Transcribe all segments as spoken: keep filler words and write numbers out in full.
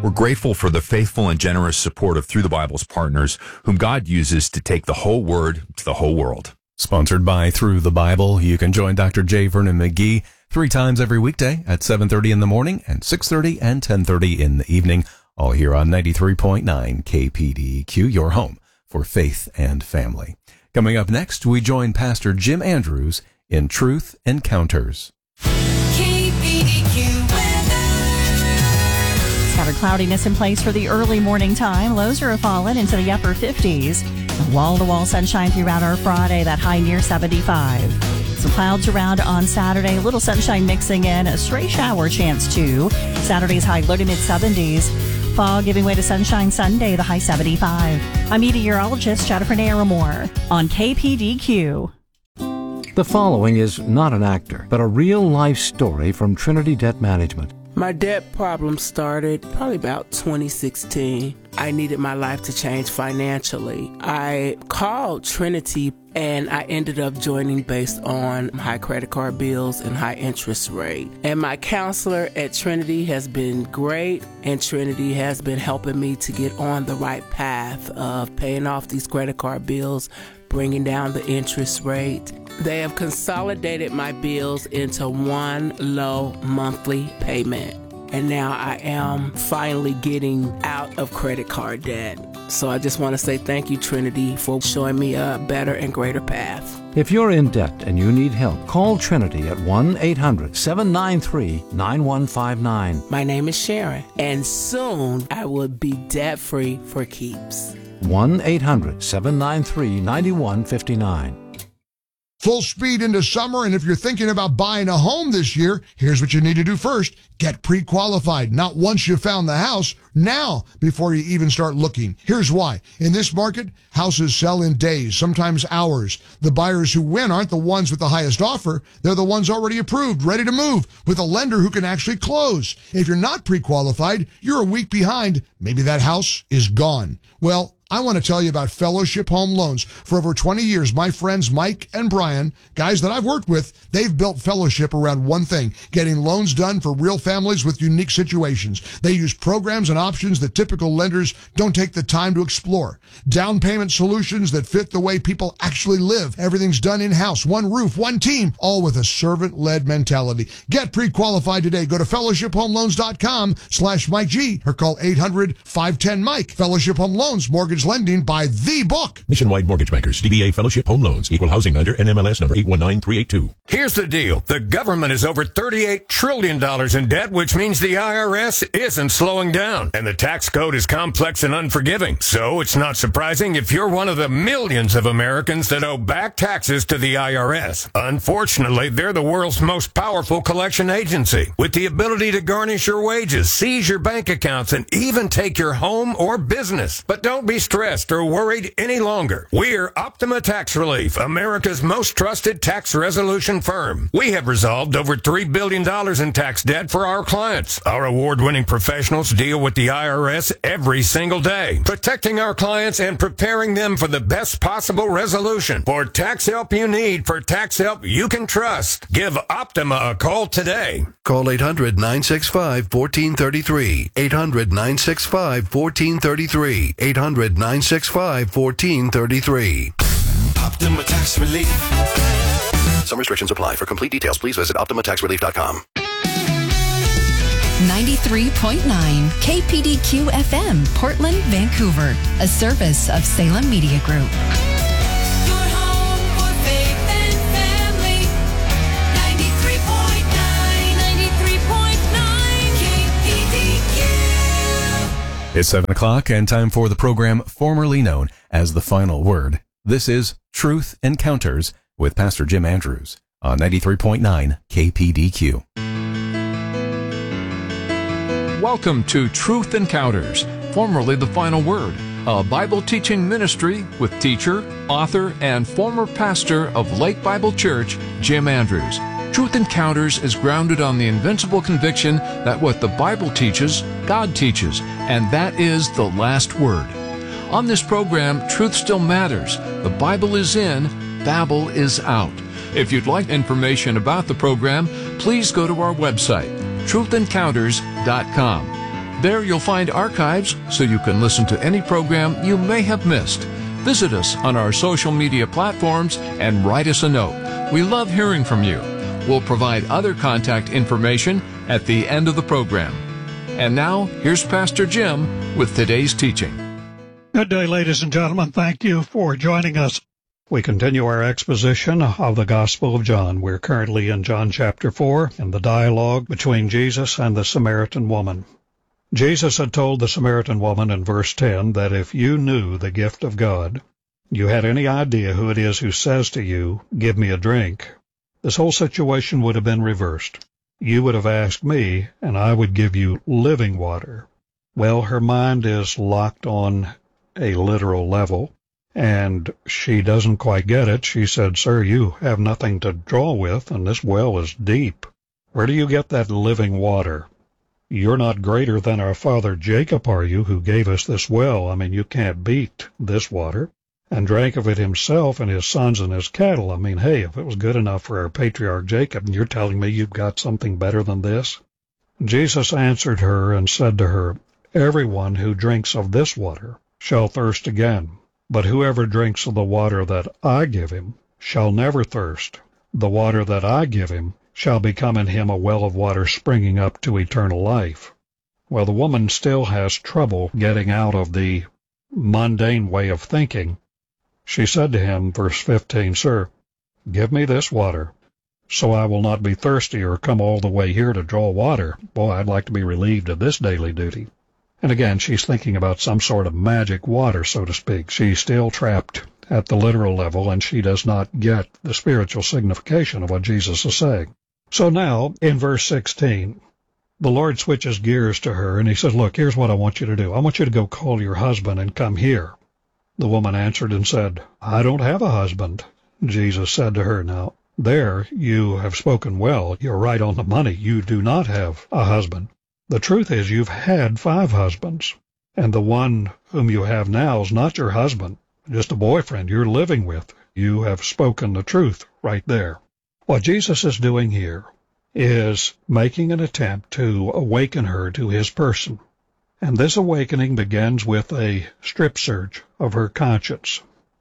We're grateful for the faithful and generous support of Through the Bible's partners, whom God uses to take the whole Word to the whole world. Sponsored by Through the Bible, you can join Doctor J. Vernon McGee three times every weekday at seven thirty in the morning and six thirty and ten thirty in the evening, all here on ninety-three point nine K P D Q, your home for faith and family. Coming up next, we join Pastor Jim Andrews in Truth Encounters. K P D Q weather. Scattered cloudiness in place for the early morning time. Lows are falling into the upper fifties. Wall-to-wall sunshine throughout our Friday, that high near seventy-five. Some clouds around on Saturday, a little sunshine mixing in, a stray shower chance too. Saturday's high low to mid seventies. Fog giving way to sunshine Sunday, the high seventy-five. I'm meteorologist Jennifer Naramore on K P D Q. The following is not an actor, but a real-life story from Trinity Debt Management. My debt problem started probably about twenty sixteen. I needed my life to change financially. I called Trinity and I ended up joining based on high credit card bills and high interest rate. And my counselor at Trinity has been great, and Trinity has been helping me to get on the right path of paying off these credit card bills, bringing down the interest rate. They have consolidated my bills into one low monthly payment. And now I am finally getting out of credit card debt. So I just want to say thank you, Trinity, for showing me a better and greater path. If you're in debt and you need help, call Trinity at one eight hundred seven nine three nine one five nine. My name is Sharon, and soon I will be debt-free for keeps. one eight hundred seven nine three nine one five nine. Full speed into summer, and if you're thinking about buying a home this year, here's what you need to do first. Get pre-qualified. Not once you found the house, now before you even start looking. Here's why. In this market, houses sell in days, sometimes hours. The buyers who win aren't the ones with the highest offer. They're the ones already approved, ready to move, with a lender who can actually close. If you're not pre-qualified, you're a week behind. Maybe that house is gone. Well, I want to tell you about Fellowship Home Loans. For over twenty years, my friends Mike and Brian, guys that I've worked with, they've built Fellowship around one thing, getting loans done for real families with unique situations. They use programs and options that typical lenders don't take the time to explore. Down payment solutions that fit the way people actually live. Everything's done in-house, one roof, one team, all with a servant-led mentality. Get pre-qualified today. Go to fellowship home loans dot com slash Mike G or call eight hundred five one zero Mike. Fellowship Home Loans, mortgage lending by the book. Nationwide Mortgage Bankers, D B A Fellowship Home Loans, Equal Housing Lender, N M L S number eight one nine three eight two. Here's the deal. The government is over thirty-eight trillion dollars in debt, which means the I R S isn't slowing down. And the tax code is complex and unforgiving. So it's not surprising if you're one of the millions of Americans that owe back taxes to the I R S. Unfortunately, they're the world's most powerful collection agency, with the ability to garnish your wages, seize your bank accounts, and even take your home or business. But don't be stressed or worried any longer. We're Optima Tax Relief, America's most trusted tax resolution firm. We have resolved over three billion dollars in tax debt for our clients. Our award-winning professionals deal with the I R S every single day, protecting our clients and preparing them for the best possible resolution. For tax help you need, for tax help you can trust, give Optima a call today. Call eight hundred nine six five one four three three. eight hundred nine six five one four three three. eight hundred nine six five one four three three. Optima Tax Relief. Some restrictions apply. For complete details, please visit optima tax relief dot com. ninety-three point nine K P D Q F M, Portland, Vancouver, a service of Salem Media Group. Your home for faith and family. ninety-three point nine, ninety-three point nine K P D Q. It's seven o'clock and time for the program formerly known as The Final Word. This is Truth Encounters with Pastor Jim Andrews on ninety-three point nine K P D Q. Welcome to Truth Encounters, formerly The Final Word, a Bible teaching ministry with teacher, author, and former pastor of Lake Bible Church, Jim Andrews. Truth Encounters is grounded on the invincible conviction that what the Bible teaches, God teaches, and that is the last word. On this program, truth still matters. The Bible is in, Babel is out. If you'd like information about the program, please go to our website, truth encounters dot com. There you'll find archives so you can listen to any program you may have missed. Visit us on our social media platforms and write us a note. We love hearing from you. We'll provide other contact information at the end of the program. And now, here's Pastor Jim with today's teaching. Good day, ladies and gentlemen. Thank you for joining us. We continue our exposition of the Gospel of John. We're currently in John chapter four, in the dialogue between Jesus and the Samaritan woman. Jesus had told the Samaritan woman in verse ten that if you knew the gift of God, you had any idea who it is who says to you, "Give me a drink," this whole situation would have been reversed. You would have asked me, and I would give you living water. Well, her mind is locked on a literal level, and she doesn't quite get it. She said, "Sir, you have nothing to draw with, and this well is deep. Where do you get that living water? You're not greater than our father Jacob, are you, who gave us this well? I mean, you can't beat this water." And drank of it himself and his sons and his cattle. I mean, hey, if it was good enough for our patriarch Jacob, and you're telling me you've got something better than this? Jesus answered her and said to her, "Everyone who drinks of this water shall thirst again. But whoever drinks of the water that I give him shall never thirst. The water that I give him shall become in him a well of water springing up to eternal life." Well, the woman still has trouble getting out of the mundane way of thinking. She said to him, verse fifteen, "Sir, give me this water, so I will not be thirsty or come all the way here to draw water. Boy, I'd like to be relieved of this daily duty." And again, she's thinking about some sort of magic water, so to speak. She's still trapped at the literal level, and she does not get the spiritual signification of what Jesus is saying. So now, in verse sixteen, the Lord switches gears to her, and he says, "Look, here's what I want you to do. I want you to go call your husband and come here." The woman answered and said, "I don't have a husband." Jesus said to her, "Now, there you have spoken well. You're right on the money. You do not have a husband. The truth is you've had five husbands, and the one whom you have now is not your husband, just a boyfriend you're living with. You have spoken the truth right there." What Jesus is doing here is making an attempt to awaken her to his person. And this awakening begins with a strip search of her conscience,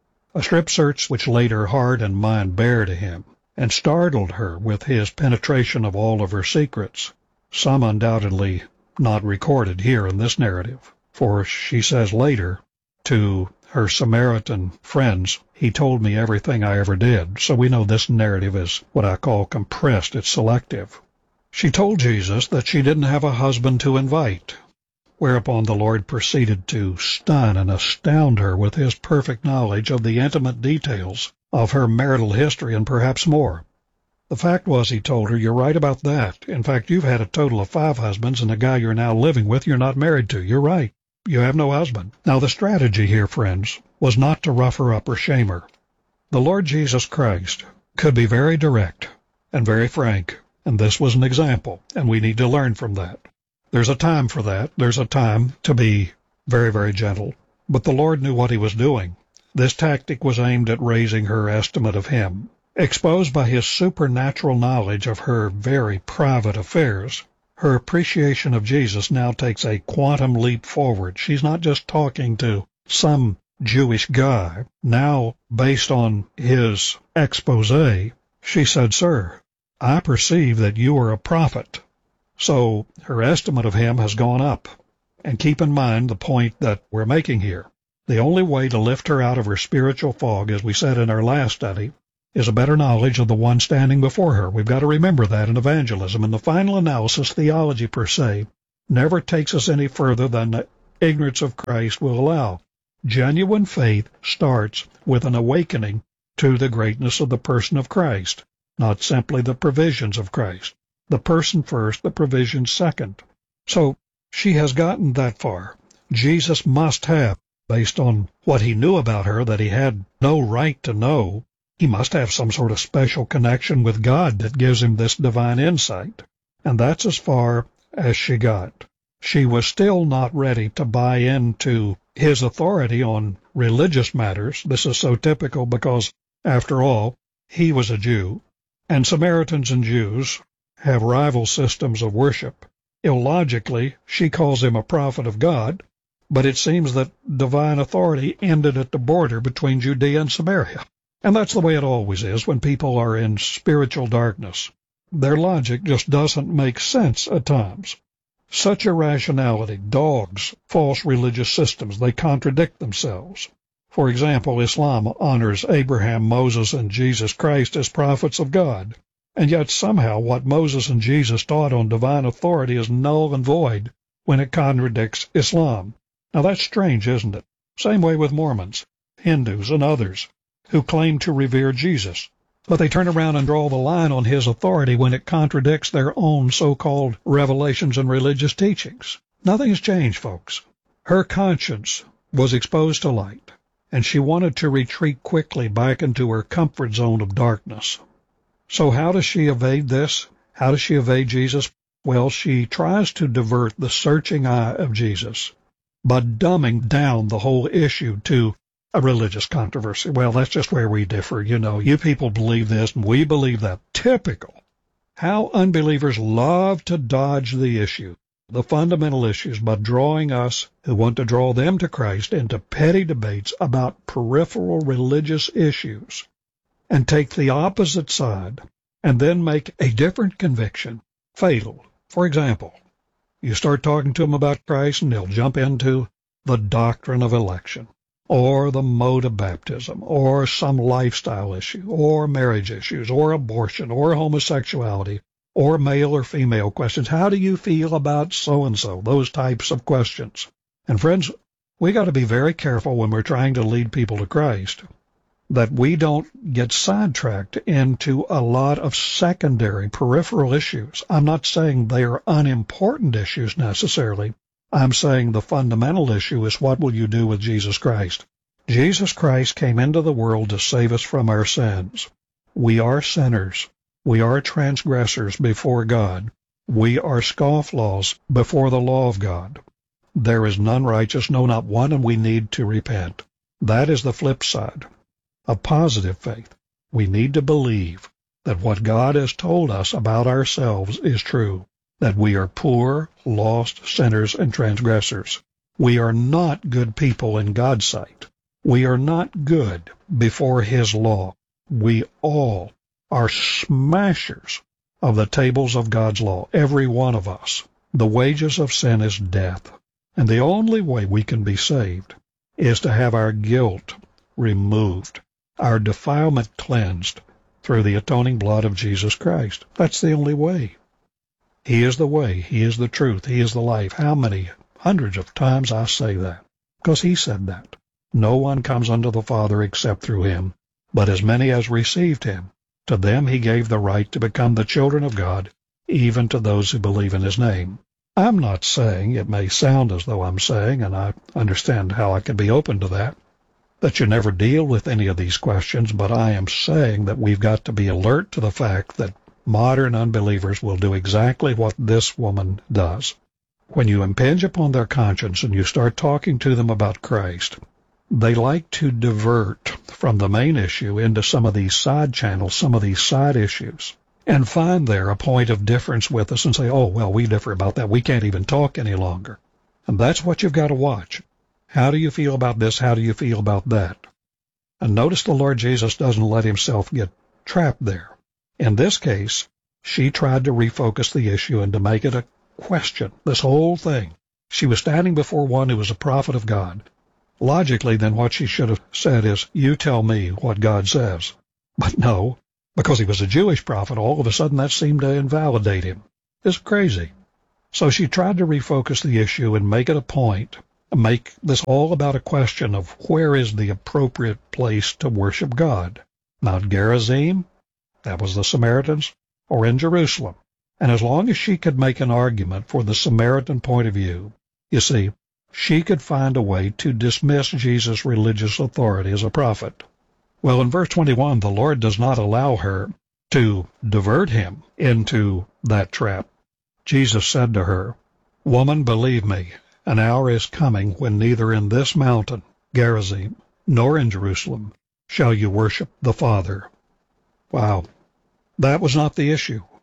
a strip search which laid her heart and mind bare to him, and startled her with his penetration of all of her secrets, some undoubtedly not recorded here in this narrative. For she says later to her Samaritan friends, "He told me everything I ever did." So we know this narrative is what I call compressed. It's selective. She told Jesus that she didn't have a husband to invite, whereupon the Lord proceeded to stun and astound her with his perfect knowledge of the intimate details of her marital history and perhaps more. The fact was, he told her, "You're right about that. In fact, you've had a total of five husbands, and the guy you're now living with you're not married to. You're right. You have no husband." Now, the strategy here, friends, was not to rough her up or shame her. The Lord Jesus Christ could be very direct and very frank, and this was an example, and we need to learn from that. There's a time for that. There's a time to be very, very gentle. But the Lord knew what he was doing. This tactic was aimed at raising her estimate of him. Exposed by his supernatural knowledge of her very private affairs, her appreciation of Jesus now takes a quantum leap forward. She's not just talking to some Jewish guy. Now, based on his expose, she said, "Sir, I perceive that you are a prophet." So her estimate of him has gone up. And keep in mind the point that we're making here. The only way to lift her out of her spiritual fog, as we said in our last study, is a better knowledge of the one standing before her. We've got to remember that in evangelism. In the final analysis, theology per se never takes us any further than the ignorance of Christ will allow. Genuine faith starts with an awakening to the greatness of the person of Christ, not simply the provisions of Christ. The person first, the provisions second. So she has gotten that far. Jesus must have, based on what he knew about her that he had no right to know, he must have some sort of special connection with God that gives him this divine insight. And that's as far as she got. She was still not ready to buy into his authority on religious matters. This is so typical because, after all, he was a Jew, and Samaritans and Jews have rival systems of worship. Illogically, she calls him a prophet of God, but it seems that divine authority ended at the border between Judea and Samaria. And that's the way it always is when people are in spiritual darkness. Their logic just doesn't make sense at times. Such irrationality dogs false religious systems. They contradict themselves. For example, Islam honors Abraham, Moses, and Jesus Christ as prophets of God. And yet somehow what Moses and Jesus taught on divine authority is null and void when it contradicts Islam. Now that's strange, isn't it? Same way with Mormons, Hindus, and others who claim to revere Jesus. But they turn around and draw the line on his authority when it contradicts their own so-called revelations and religious teachings. Nothing's changed, folks. Her conscience was exposed to light, and she wanted to retreat quickly back into her comfort zone of darkness. So how does she evade this? How does she evade Jesus? Well, she tries to divert the searching eye of Jesus by dumbing down the whole issue to a religious controversy. Well, that's just where we differ. You know, you people believe this and we believe that. Typical. How unbelievers love to dodge the issue, the fundamental issues, by drawing us, who want to draw them to Christ, into petty debates about peripheral religious issues, and take the opposite side and then make a different conviction fatal. For example, you start talking to them about Christ and they'll jump into the doctrine of election, or the mode of baptism, or some lifestyle issue, or marriage issues, or abortion, or homosexuality, or male or female questions. How do you feel about so-and-so? Those types of questions. And friends, we got to be very careful when we're trying to lead people to Christ that we don't get sidetracked into a lot of secondary peripheral issues. I'm not saying they are unimportant issues necessarily. I'm saying the fundamental issue is, what will you do with Jesus Christ? Jesus Christ came into the world to save us from our sins. We are sinners. We are transgressors before God. We are scofflaws before the law of God. There is none righteous, no, not one, and we need to repent. That is the flip side of positive faith. We need to believe that what God has told us about ourselves is true, that we are poor, lost sinners and transgressors. We are not good people in God's sight. We are not good before His law. We all are smashers of the tables of God's law, every one of us. The wages of sin is death, and the only way we can be saved is to have our guilt removed, our defilement cleansed through the atoning blood of Jesus Christ. That's the only way. He is the way. He is the truth. He is the life. How many hundreds of times I say that? Because He said that. No one comes unto the Father except through Him, but as many as received Him, to them He gave the right to become the children of God, even to those who believe in His name. I'm not saying, it may sound as though I'm saying, and I understand how I can be open to that, that you never deal with any of these questions, but I am saying that we've got to be alert to the fact that modern unbelievers will do exactly what this woman does. When you impinge upon their conscience and you start talking to them about Christ, they like to divert from the main issue into some of these side channels, some of these side issues, and find there a point of difference with us and say, oh, well, we differ about that. We can't even talk any longer. And that's what you've got to watch. How do you feel about this? How do you feel about that? And notice the Lord Jesus doesn't let Himself get trapped there. In this case, she tried to refocus the issue and to make it a question, this whole thing. She was standing before one who was a prophet of God. Logically, then what she should have said is, you tell me what God says. But no, because he was a Jewish prophet, all of a sudden that seemed to invalidate him. It's crazy. So she tried to refocus the issue and make it a point, make this all about a question of where is the appropriate place to worship God. Mount Gerizim, that was the Samaritans, or in Jerusalem. And as long as she could make an argument for the Samaritan point of view, you see, she could find a way to dismiss Jesus' religious authority as a prophet. Well, in verse twenty-one, the Lord does not allow her to divert him into that trap. Jesus said to her, Woman, believe me, an hour is coming when neither in this mountain, Gerizim, nor in Jerusalem shall you worship the Father. Wow, that was not the issue.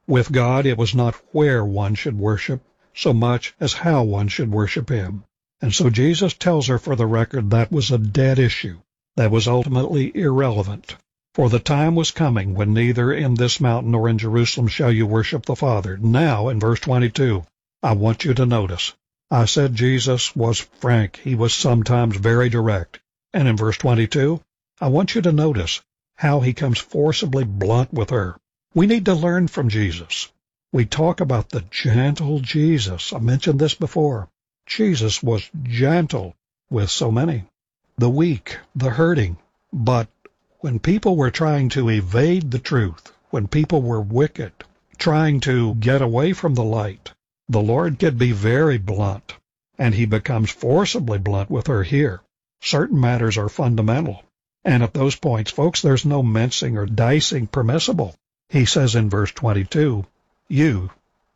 With God, it was not where one should worship so much as how one should worship him. And so Jesus tells her for the record that was a dead issue, that was ultimately irrelevant. For the time was coming when neither in this mountain nor in Jerusalem shall you worship the Father. Now, in verse twenty-two, I want you to notice. I said Jesus was frank. He was sometimes very direct. And in verse twenty-two, I want you to notice how he comes forcibly blunt with her. We need to learn from Jesus. We talk about the gentle Jesus. I mentioned this before. Jesus was gentle with so many, the weak, the hurting. But when people were trying to evade the truth, when people were wicked, trying to get away from the light, the Lord could be very blunt, and he becomes forcibly blunt with her here. Certain matters are fundamental, and at those points, folks, there's no mincing or dicing permissible. He says in verse twenty-two, you,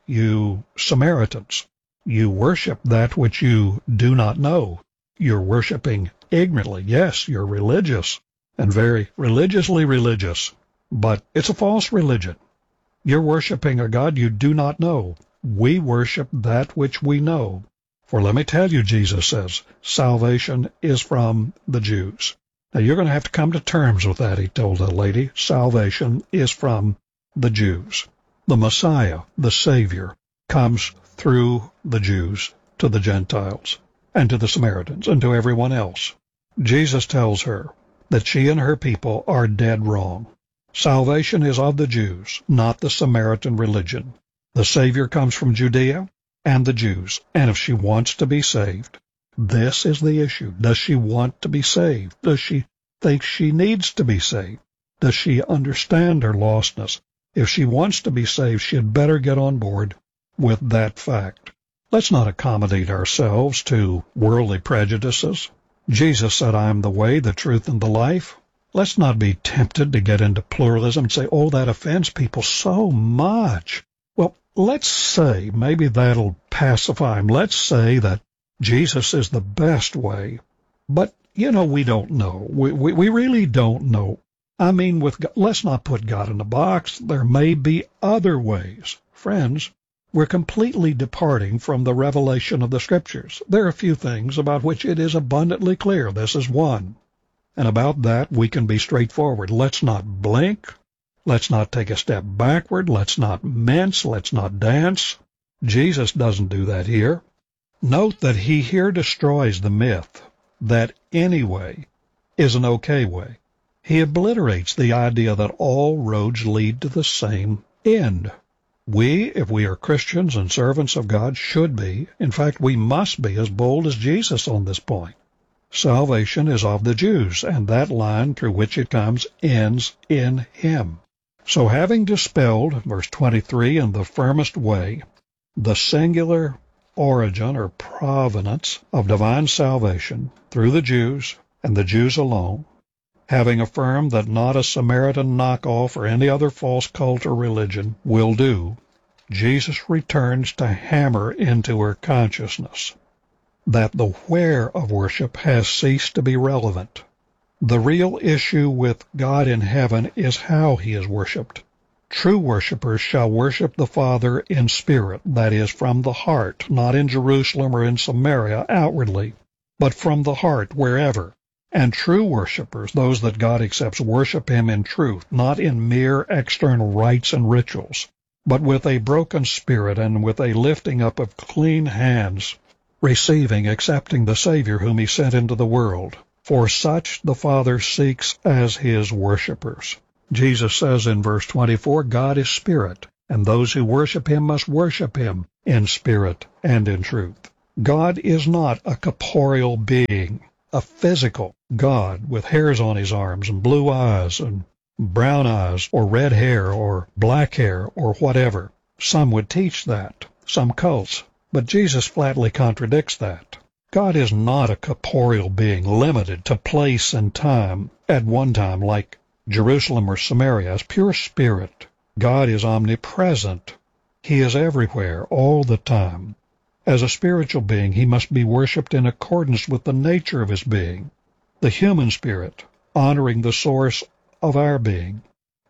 you Samaritans, you worship that which you do not know. You're worshiping ignorantly. Yes, you're religious, and very religiously religious, but it's a false religion. You're worshiping a God you do not know. We worship that which we know. For let me tell you, Jesus says, salvation is from the Jews. Now, you're going to have to come to terms with that, he told the lady. Salvation is from the Jews. The Messiah, the Savior, comes through the Jews to the Gentiles and to the Samaritans and to everyone else. Jesus tells her that she and her people are dead wrong. Salvation is of the Jews, not the Samaritan religion. The Savior comes from Judea and the Jews, and if she wants to be saved, this is the issue. Does she want to be saved? Does she think she needs to be saved? Does she understand her lostness? If she wants to be saved, she had better get on board with that fact. Let's not accommodate ourselves to worldly prejudices. Jesus said, I am the way, the truth, and the life. Let's not be tempted to get into pluralism and say, oh, that offends people so much. Well, let's say, maybe that'll pacify him. Let's say that Jesus is the best way. But, you know, we don't know. We, we, we really don't know. I mean, with God, let's not put God in a box. There may be other ways. Friends, we're completely departing from the revelation of the Scriptures. There are a few things about which it is abundantly clear. This is one. And about that, we can be straightforward. Let's not blink. Let's not take a step backward. Let's not mince. Let's not dance. Jesus doesn't do that here. Note that he here destroys the myth that any way is an okay way. He obliterates the idea that all roads lead to the same end. We, if we are Christians and servants of God, should be, in fact, we must be as bold as Jesus on this point. Salvation is of the Jews, and that line through which it comes ends in him. So having dispelled, verse twenty-three, in the firmest way, the singular origin or provenance of divine salvation through the Jews and the Jews alone, having affirmed that not a Samaritan knockoff or any other false cult or religion will do, Jesus returns to hammer into her consciousness that the where of worship has ceased to be relevant. The real issue with God in heaven is how he is worshipped. True worshipers shall worship the Father in spirit, that is, from the heart, not in Jerusalem or in Samaria outwardly, but from the heart wherever. And true worshipers, those that God accepts, worship him in truth, not in mere external rites and rituals, but with a broken spirit and with a lifting up of clean hands, receiving, accepting the Savior whom he sent into the world. For such the Father seeks as his worshipers. Jesus says in verse twenty-four, God is spirit, and those who worship him must worship him in spirit and in truth. God is not a corporeal being, a physical God with hairs on his arms and blue eyes and brown eyes or red hair or black hair or whatever. Some would teach that, some cults, but Jesus flatly contradicts that. God is not a corporeal being limited to place and time at one time like Jerusalem or Samaria. As pure spirit, God is omnipresent. He is everywhere, all the time. As a spiritual being, he must be worshipped in accordance with the nature of his being, the human spirit, honoring the source of our being.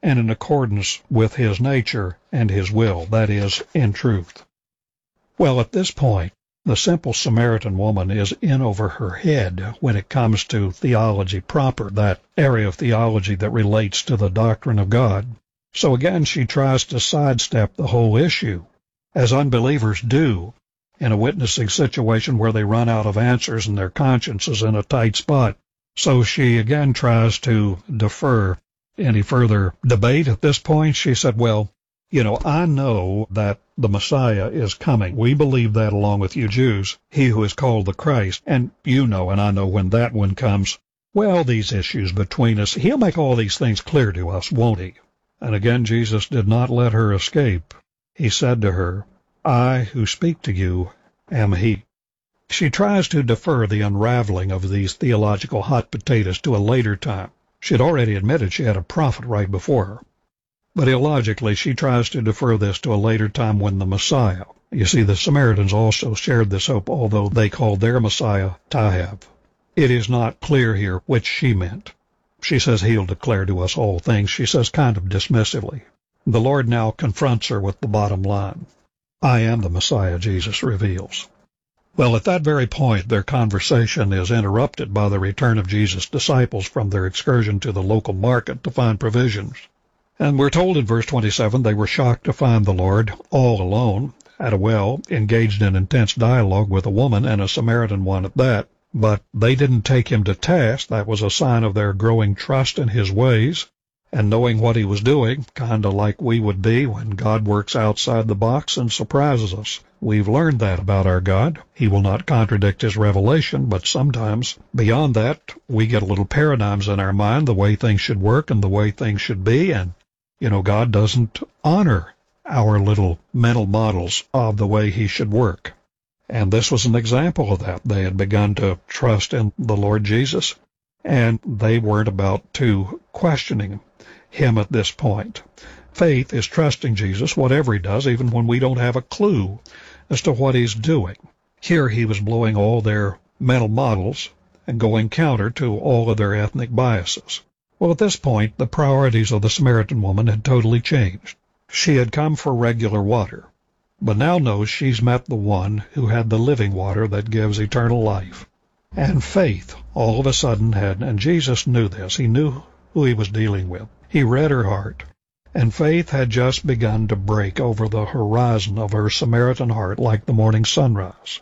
and in accordance with his nature and his will, that is, in truth. Well, at this point, the simple Samaritan woman is in over her head when it comes to theology proper, that area of theology that relates to the doctrine of God. So again, she tries to sidestep the whole issue, as unbelievers do in a witnessing situation where they run out of answers and their conscience is in a tight spot. So she again tries to defer any further debate. At this point, she said, well, you know, I know that the Messiah is coming. We believe that along with you Jews, he who is called the Christ. And you know, and I know when that one comes, well, these issues between us, he'll make all these things clear to us, won't he? And again, Jesus did not let her escape. He said to her, I who speak to you am he. She tries to defer the unraveling of these theological hot potatoes to a later time. She had already admitted she had a prophet right before her. But illogically, she tries to defer this to a later time when the Messiah. You see, the Samaritans also shared this hope, although they called their Messiah Tahav. It is not clear here which she meant. She says he'll declare to us all things. She says kind of dismissively. The Lord now confronts her with the bottom line. I am the Messiah, Jesus reveals. Well, at that very point, their conversation is interrupted by the return of Jesus' disciples from their excursion to the local market to find provisions. And we're told in verse twenty-seven, they were shocked to find the Lord all alone at a well, engaged in intense dialogue with a woman, and a Samaritan one at that. But they didn't take him to task. That was a sign of their growing trust in his ways and knowing what he was doing, kind of like we would be when God works outside the box and surprises us. We've learned that about our God. He will not contradict his revelation, but sometimes beyond that, we get a little paradigms in our mind, the way things should work and the way things should be, and you know, God doesn't honor our little mental models of the way he should work. And this was an example of that. They had begun to trust in the Lord Jesus, and they weren't about to questioning him at this point. Faith is trusting Jesus, whatever he does, even when we don't have a clue as to what he's doing. Here he was blowing all their mental models and going counter to all of their ethnic biases. Well, at this point, the priorities of the Samaritan woman had totally changed. She had come for regular water, but now knows she's met the one who had the living water that gives eternal life. And faith, all of a sudden, had, and Jesus knew this, he knew who he was dealing with. He read her heart, and faith had just begun to break over the horizon of her Samaritan heart like the morning sunrise.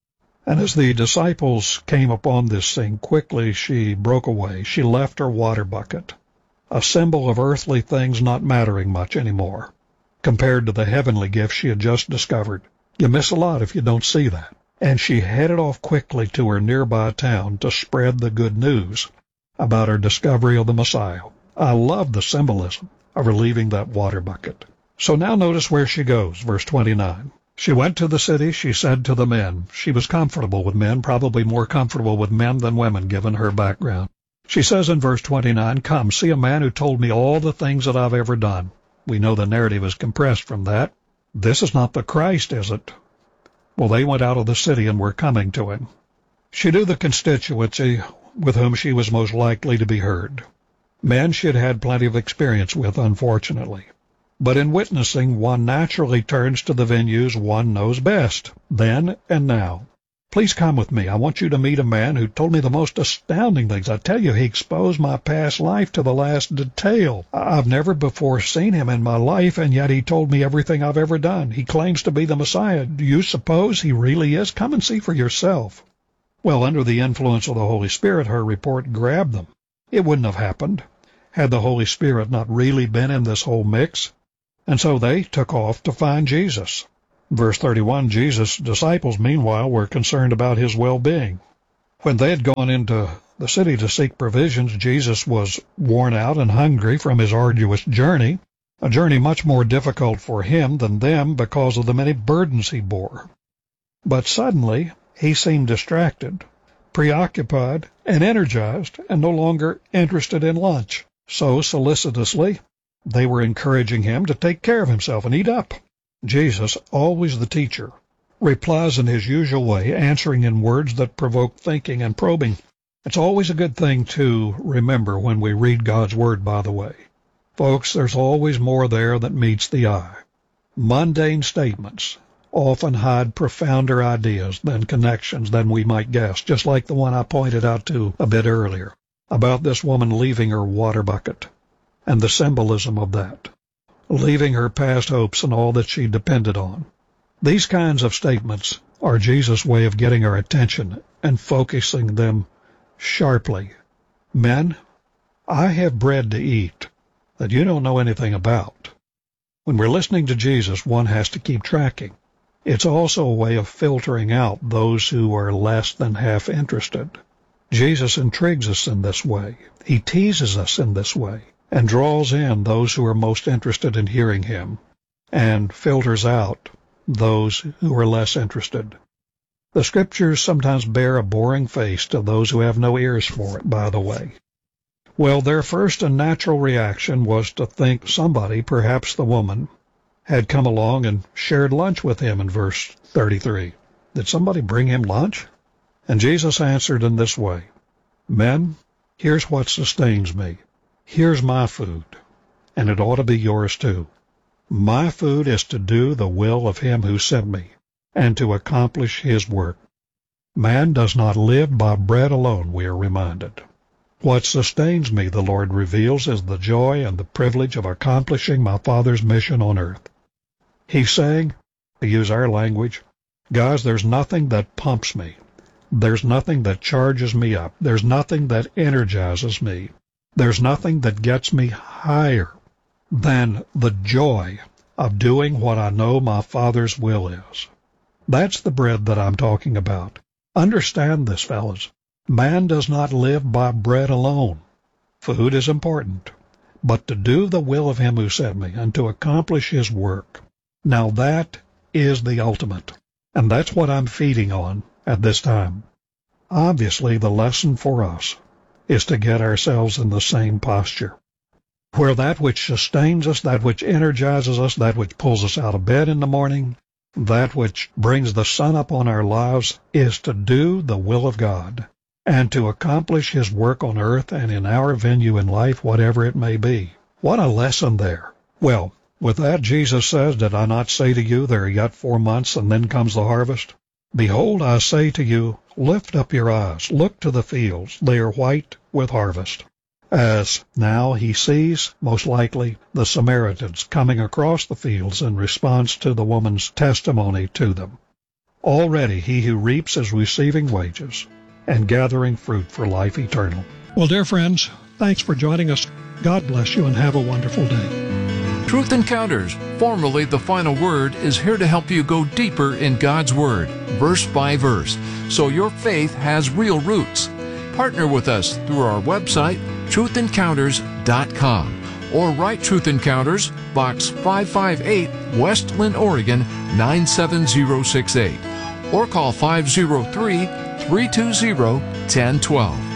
And as the disciples came upon this thing, quickly she broke away. She left her water bucket, a symbol of earthly things not mattering much anymore, compared to the heavenly gift she had just discovered. You miss a lot if you don't see that. And she headed off quickly to her nearby town to spread the good news about her discovery of the Messiah. I love the symbolism of her leaving that water bucket. So now notice where she goes, verse twenty-nine. She went to the city, she said to the men. She was comfortable with men, probably more comfortable with men than women, given her background. She says in verse twenty-nine, come, see a man who told me all the things that I've ever done. We know the narrative is compressed from that. This is not the Christ, is it? Well, they went out of the city and were coming to him. She knew the constituency with whom she was most likely to be heard. Men she had had plenty of experience with, unfortunately. But in witnessing, one naturally turns to the venues one knows best, then and now. Please come with me. I want you to meet a man who told me the most astounding things. I tell you, he exposed my past life to the last detail. I've never before seen him in my life, and yet he told me everything I've ever done. He claims to be the Messiah. Do you suppose he really is? Come and see for yourself. Well, under the influence of the Holy Spirit, her report grabbed them. It wouldn't have happened had the Holy Spirit not really been in this whole mix. And so they took off to find Jesus. Verse thirty-one, Jesus' disciples, meanwhile, were concerned about his well-being. When they had gone into the city to seek provisions, Jesus was worn out and hungry from his arduous journey, a journey much more difficult for him than them because of the many burdens he bore. But suddenly he seemed distracted, preoccupied, and energized, and no longer interested in lunch. So, solicitously, they were encouraging him to take care of himself and eat up. Jesus, always the teacher, replies in his usual way, answering in words that provoke thinking and probing. It's always a good thing to remember when we read God's Word, by the way. Folks, there's always more there that meets the eye. Mundane statements often hide profounder ideas than connections than we might guess, just like the one I pointed out to a bit earlier about this woman leaving her water bucket and the symbolism of that, leaving her past hopes and all that she depended on. These kinds of statements are Jesus' way of getting our attention and focusing them sharply. Men, I have bread to eat that you don't know anything about. When we're listening to Jesus, one has to keep tracking. It's also a way of filtering out those who are less than half interested. Jesus intrigues us in this way. He teases us in this way and draws in those who are most interested in hearing him and filters out those who are less interested. The Scriptures sometimes bear a boring face to those who have no ears for it, by the way. Well, their first and natural reaction was to think somebody, perhaps the woman, had come along and shared lunch with him in verse thirty-three. Did somebody bring him lunch? And Jesus answered in this way, Men, here's what sustains me. Here's my food, and it ought to be yours too. My food is to do the will of him who sent me, and to accomplish his work. Man does not live by bread alone, we are reminded. What sustains me, the Lord reveals, is the joy and the privilege of accomplishing my Father's mission on earth. He's saying, to use our language, guys, there's nothing that pumps me. There's nothing that charges me up. There's nothing that energizes me. There's nothing that gets me higher than the joy of doing what I know my Father's will is. That's the bread that I'm talking about. Understand this, fellas. Man does not live by bread alone. Food is important, but to do the will of him who sent me and to accomplish his work. Now that is the ultimate, and that's what I'm feeding on at this time. Obviously, the lesson for us is to get ourselves in the same posture, where that which sustains us, that which energizes us, that which pulls us out of bed in the morning, that which brings the sun up on our lives, is to do the will of God and to accomplish his work on earth and in our venue in life, whatever it may be. What a lesson there. Well, with that, Jesus says, Did I not say to you, there are yet four months, and then comes the harvest? Behold, I say to you, lift up your eyes, look to the fields, they are white with harvest. As now he sees, most likely, the Samaritans coming across the fields in response to the woman's testimony to them. Already he who reaps is receiving wages and gathering fruit for life eternal. Well, dear friends, thanks for joining us. God bless you and have a wonderful day. Truth Encounters, formerly The Final Word, is here to help you go deeper in God's Word, verse by verse, so your faith has real roots. Partner with us through our website, truth encounters dot com, or write Truth Encounters, Box five five eight, Westland, Oregon, nine seven zero six eight, or call five oh three, three two zero, one oh one two.